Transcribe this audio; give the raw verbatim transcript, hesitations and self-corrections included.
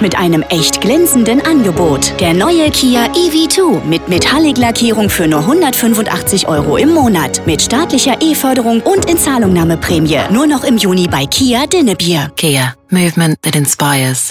mit einem echt glänzenden Angebot. Der neue Kia E V zwei mit Metallic-Lackierung für nur hundertfünfundachtzig Euro im Monat. Mit staatlicher E-Förderung und Inzahlungnahmeprämie. Nur noch im Juni bei Kia Dinnebier. Kia. Movement that inspires.